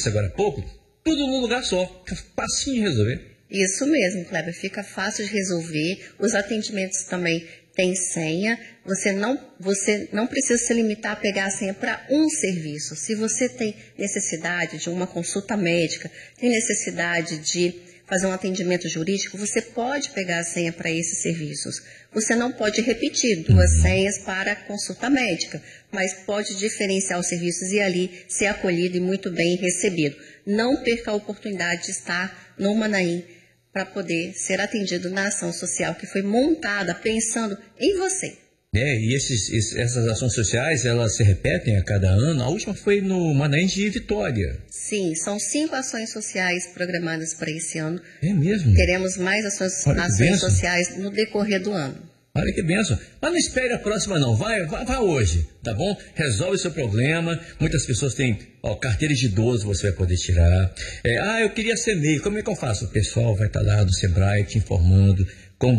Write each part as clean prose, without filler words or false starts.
disse agora há pouco, tudo num lugar só, fica facinho de resolver. Isso mesmo, Kleber, fica fácil de resolver. Os atendimentos também têm senha. Você não precisa se limitar a pegar a senha para um serviço. Se você tem necessidade de uma consulta médica, tem necessidade de fazer um atendimento jurídico, você pode pegar a senha para esses serviços. Você não pode repetir 2 senhas para a consulta médica, mas pode diferenciar os serviços e ali ser acolhido e muito bem recebido. Não perca a oportunidade de estar no Manaim para poder ser atendido na ação social que foi montada pensando em você. E essas ações sociais, elas se repetem a cada ano. A última foi no Manaim de Vitória. Sim, são 5 ações sociais programadas para esse ano. É mesmo? Teremos mais ações sociais no decorrer do ano. Olha que bênção. Mas não espere a próxima não, vai hoje, tá bom? Resolve o seu problema. Muitas pessoas têm carteira de idoso, você vai poder tirar. Eu queria ser MEI, como é que eu faço? O pessoal vai estar lá do Sebrae te informando como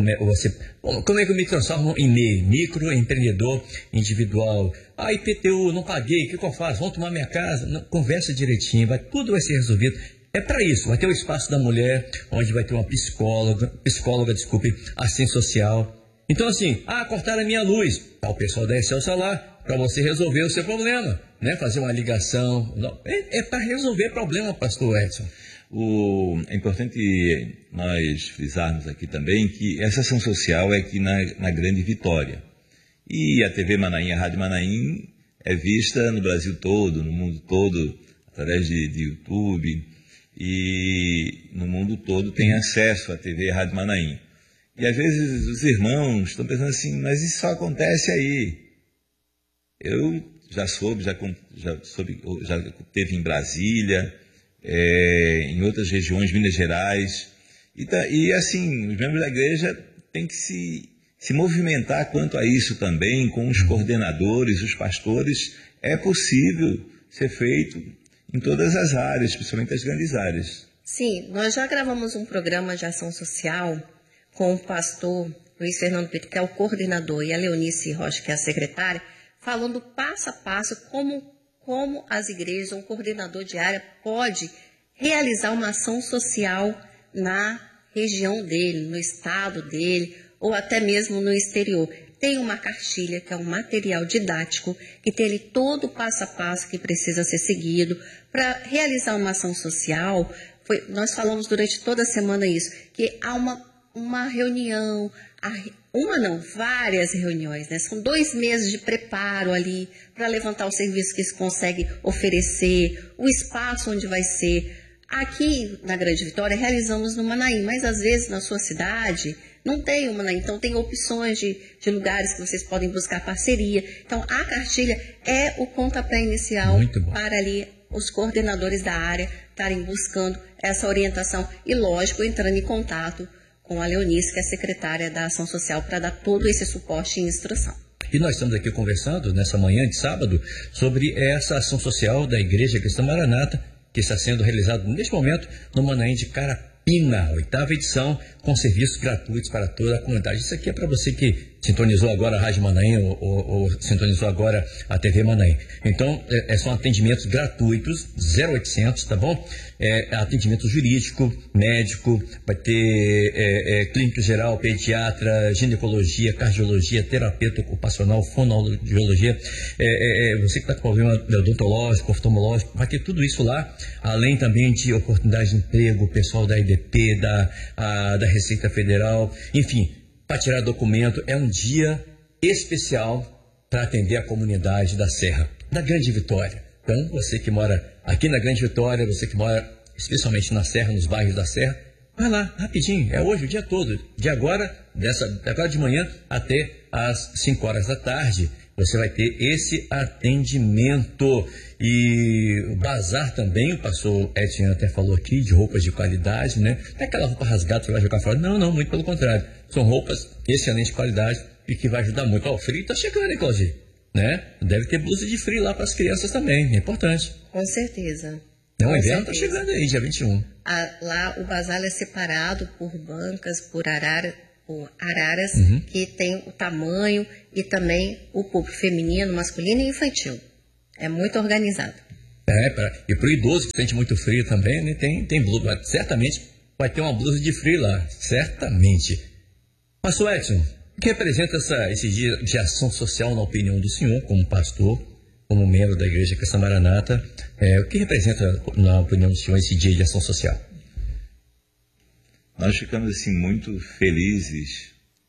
é que eu me transformo em MEI, microempreendedor individual. IPTU, não paguei, o que eu faço? Vão tomar minha casa? Não, conversa direitinho, tudo vai ser resolvido. É para isso, vai ter o espaço da mulher, onde vai ter uma psicóloga, assistente social. Então assim, cortaram a minha luz, tá o pessoal da Excelsa lá, para você resolver o seu problema, né? Fazer uma ligação, é para resolver problema, pastor Edson. É importante nós frisarmos aqui também que essa ação social é aqui na Grande Vitória. E a TV Manaim, a Rádio Manaim, é vista no Brasil todo, no mundo todo, através de YouTube. E no mundo todo tem acesso à TV e à Rádio Manaim. E às vezes os irmãos estão pensando assim, mas isso só acontece aí. Eu já soube, já teve em Brasília, em outras regiões, Minas Gerais. E assim, os membros da igreja têm que se movimentar quanto a isso também, com os coordenadores, os pastores. É possível ser feito em todas as áreas, principalmente as grandes áreas. Sim, nós já gravamos um programa de ação social com o pastor Luiz Fernando Pinto, que é o coordenador, e a Leonice Rocha, que é a secretária, falando passo a passo como as igrejas, um coordenador de área pode realizar uma ação social na região dele, no estado dele, ou até mesmo no exterior. Tem uma cartilha, que é um material didático, que tem ali todo o passo a passo que precisa ser seguido. Para realizar uma ação social, nós falamos durante toda a semana isso, que há uma reunião, várias reuniões, né? São 2 meses de preparo ali para levantar o serviço que se consegue oferecer, o espaço onde vai ser. Aqui na Grande Vitória realizamos no Manaim, mas às vezes na sua cidade não tem o Manaim, então tem opções de lugares que vocês podem buscar parceria. Então a cartilha é o pontapé inicial para ali os coordenadores da área estarem buscando essa orientação e, lógico, entrando em contato com a Leonice, que é a secretária da Ação Social, para dar todo esse suporte e instrução. E nós estamos aqui conversando nessa manhã de sábado sobre essa ação social da Igreja Cristã Maranata, que está sendo realizado neste momento no Manaim de Carapina, 8ª edição, com serviços gratuitos para toda a comunidade. Isso aqui é para você que sintonizou agora a Rádio Manaim ou sintonizou agora a TV Manaim. Então, são atendimentos gratuitos, 0800, tá bom? Atendimento jurídico, médico, vai ter clínico geral, pediatra, ginecologia, cardiologia, terapeuta ocupacional, fonoaudiologia, você que está com problema odontológico, oftalmológico, vai ter tudo isso lá, além também de oportunidade de emprego, pessoal da IDP, da Receita Federal, enfim, para tirar documento. É um dia especial para atender a comunidade da Serra, da Grande Vitória. Então, você que mora aqui na Grande Vitória, você que mora especialmente na Serra, nos bairros da Serra, vai lá, rapidinho, é hoje o dia todo, de agora de manhã até às 5 horas da tarde, você vai ter esse atendimento. E o bazar também, o pastor Edson até falou aqui, de roupas de qualidade, né? Não é aquela roupa rasgada que você vai jogar fora. Não, muito pelo contrário. São roupas de excelente qualidade e que vai ajudar muito. O frio está chegando, hein, Claudio? Né? Deve ter blusa de frio lá para as crianças também, é importante. Com certeza. O inverno está chegando aí, dia 21. Lá o bazar é separado por bancas, por araras, que tem o tamanho e também o público feminino, masculino e infantil. É muito organizado. E para o idoso que sente muito frio também, né, tem blusa. Certamente vai ter uma blusa de frio lá, certamente. Pastor Edson, o que representa esse dia de ação social na opinião do senhor, como pastor, como membro da Igreja Cristã Maranata? O que representa, na opinião do senhor, esse dia de ação social? Nós ficamos assim muito felizes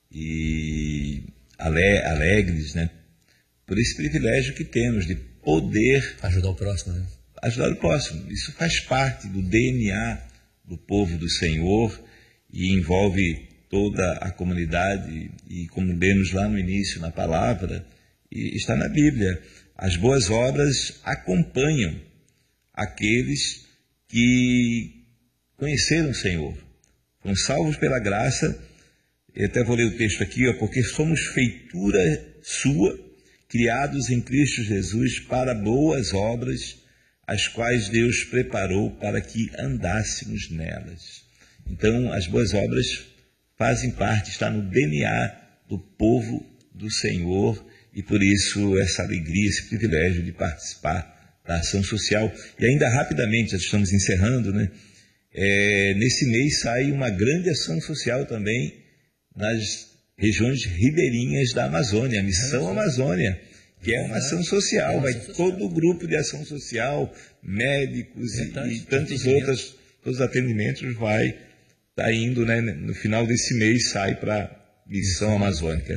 e alegres, né, por esse privilégio que temos de poder ajudar o próximo, né? Ajudar o próximo. Isso faz parte do DNA do povo do Senhor e envolve toda a comunidade, e como lemos lá no início na palavra, e está na Bíblia, as boas obras acompanham aqueles que conheceram o Senhor, foram salvos pela graça. Eu até vou ler o texto aqui, porque somos feitura sua, criados em Cristo Jesus para boas obras, as quais Deus preparou para que andássemos nelas. Então, as boas obras fazem parte, está no DNA do povo do Senhor, e por isso essa alegria, esse privilégio de participar da ação social. E ainda rapidamente, já estamos encerrando, né? Nesse mês sai uma grande ação social também nas regiões ribeirinhas da Amazônia, a Missão Amazônia, que é uma ação social, vai todo o grupo de ação social, médicos e tantos outros atendimentos vai estar indo, né, no final desse mês sai para a Missão Amazônica.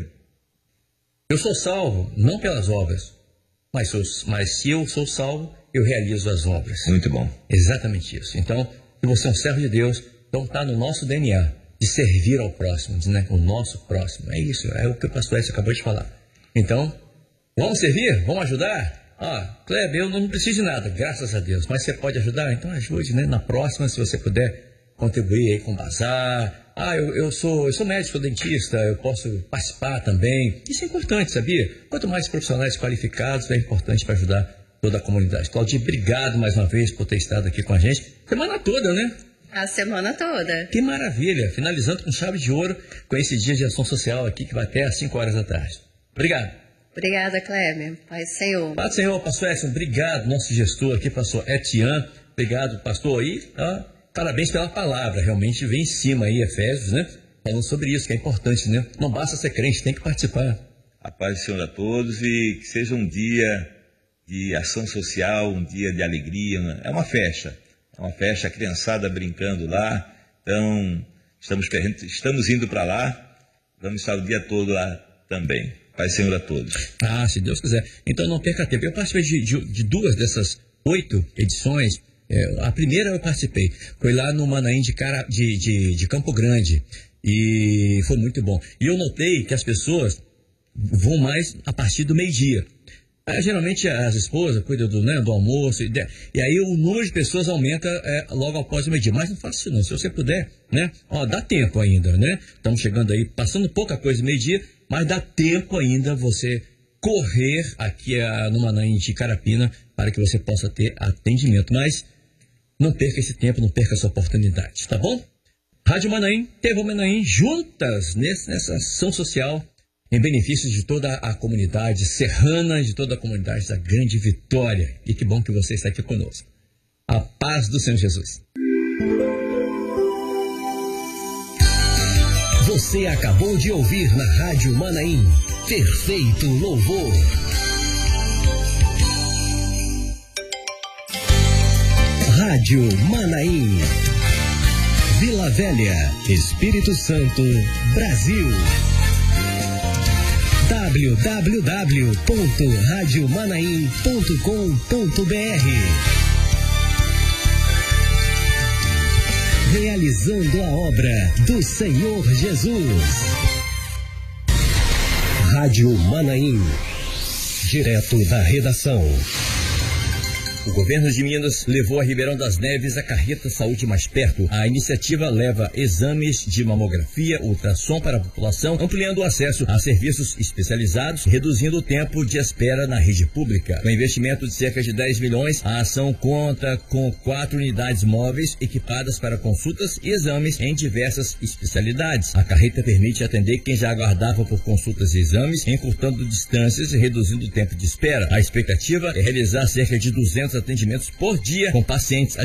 Eu sou salvo, não pelas obras, mas se eu sou salvo, eu realizo as obras. Muito bom. Exatamente isso. Então, se você é um servo de Deus, então está no nosso DNA de servir ao próximo, né, o nosso próximo. É isso, é o que o pastor Edson acabou de falar. Então, vamos servir? Vamos ajudar? Kleber, eu não preciso de nada, graças a Deus, mas você pode ajudar? Então ajude, né? Na próxima, se você puder contribuir aí com o bazar. Eu sou médico, sou dentista, eu posso participar também. Isso é importante, sabia? Quanto mais profissionais qualificados, é importante para ajudar toda a comunidade. Claudio, obrigado mais uma vez por ter estado aqui com a gente. Semana toda, né? A semana toda. Que maravilha! Finalizando com chave de ouro, com esse dia de ação social aqui, que vai até às 5 horas da tarde. Obrigado. Obrigada, Kleber. Paz do Senhor. Paz do Senhor, pastor Edson. Obrigado, nosso gestor aqui, pastor Etienne. Obrigado, pastor. E parabéns pela palavra. Realmente vem em cima aí, Efésios, né? Falando sobre isso, que é importante, né? Não basta ser crente, tem que participar. A paz do Senhor a todos, e que seja um dia de ação social, um dia de alegria. É uma festa, a criançada brincando lá. Então, estamos indo para lá, vamos estar o dia todo lá também. Pai, Senhor a todos. Se Deus quiser. Então não perca tempo. Eu participei de 2 dessas 8 edições. A primeira eu participei. Foi lá no Manaim de Campo Grande. E foi muito bom. E eu notei que as pessoas vão mais a partir do meio-dia. Geralmente as esposas cuidam do almoço. E aí o número de pessoas aumenta logo após o meio-dia. Mas não faça isso não. Se você puder, né? Dá tempo ainda, né? Estamos chegando aí, passando pouca coisa do meio-dia. Mas dá tempo ainda você correr aqui no Manaim de Carapina para que você possa ter atendimento. Mas não perca esse tempo, não perca essa oportunidade, tá bom? Rádio Manaim, TV Manaim, juntas nessa ação social em benefício de toda a comunidade serrana, de toda a comunidade da Grande Vitória. E que bom que você está aqui conosco. A paz do Senhor Jesus. Você acabou de ouvir na Rádio Manaim, Perfeito Louvor. Rádio Manaim, Vila Velha, Espírito Santo, Brasil. www.radiomanaim.com.br. Realizando a obra do Senhor Jesus. Rádio Manaim, direto da redação. O governo de Minas levou a Ribeirão das Neves a carreta Saúde Mais Perto. A iniciativa leva exames de mamografia, ultrassom para a população, ampliando o acesso a serviços especializados, reduzindo o tempo de espera na rede pública. Com investimento de cerca de 10 milhões, a ação conta com 4 unidades móveis equipadas para consultas e exames em diversas especialidades. A carreta permite atender quem já aguardava por consultas e exames, encurtando distâncias e reduzindo o tempo de espera. A expectativa é realizar cerca de 200 atendimentos por dia com pacientes